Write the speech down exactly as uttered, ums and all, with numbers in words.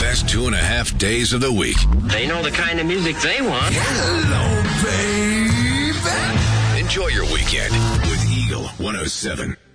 last two and a half days of the week. They know the kind of music they want. Hello, baby. Enjoy your weekend with Eagle one oh seven.